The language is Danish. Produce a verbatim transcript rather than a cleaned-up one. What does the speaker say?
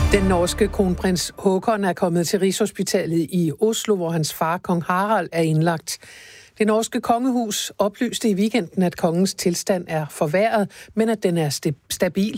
Den norske kronprins Håkon er kommet til Rigshospitalet i Oslo, hvor hans far, kong Harald, er indlagt. Det norske kongehus oplyste i weekenden, at kongens tilstand er forværret, men at den er stabil.